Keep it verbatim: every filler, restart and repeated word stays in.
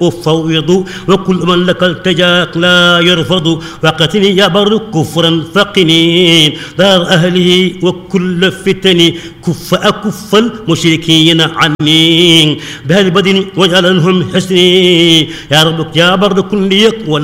أفوض وكل من لك التجاك لا يرفض وقتني يا بر كفرا فقني دار أهله وكل فتني كف أكف المشركين عني بهالبدن واجعلهم حسني يا رب يا بر كل يق